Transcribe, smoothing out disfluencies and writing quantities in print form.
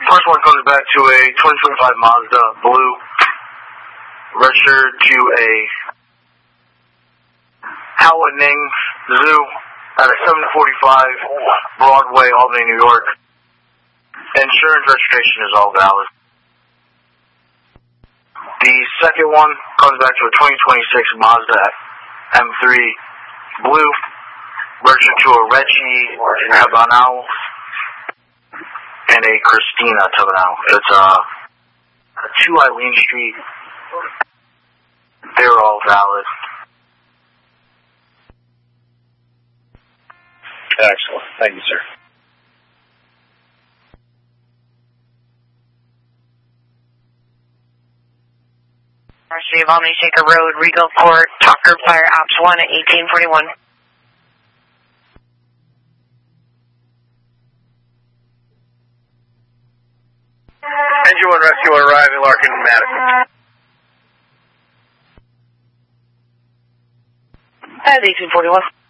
First one comes back to a 2025 Mazda blue, registered to a Howard Ning Zoo at a 745 Broadway, Albany, New York. Insurance registration is all valid. The second one comes back to a 2026 Mazda M3 blue, registered to a Reggie Tabanao and a Christina Tabanao. It's 2 Eileen Street. They're all valid. Excellent. Thank you, sir. University of Albany, Shaker Road, Regal Court, Top Group Fire Ops 1 at 1841. Engine 1 Rescue 1 arriving, Larkin, Madison. At 1841.